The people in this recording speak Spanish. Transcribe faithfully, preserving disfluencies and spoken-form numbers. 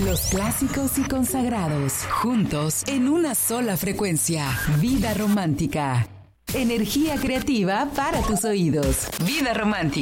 Los clásicos y consagrados, juntos en una sola frecuencia. Vida romántica. Energía creativa para tus oídos. Vida romántica.